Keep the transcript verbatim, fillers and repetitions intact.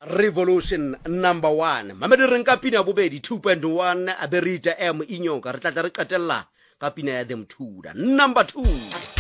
Revolution number one. Mamedi re nka pina bobedi two point one a be re ita M Inyoka re tla tla re qetella ka pina ya them two. Number two.